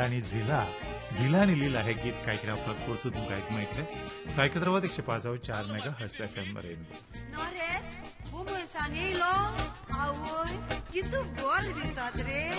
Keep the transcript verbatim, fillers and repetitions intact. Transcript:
लीला आणि झिला झिला आणि लीला हे गीत कायकिरा परतू तुमकां आयकूंक मेळटलें सो आयकत रावात एकशे पांच चार mega hertz F M rainbow नॉरेस मुंबईसान येयलो आवय कितू बरें दिसतात रे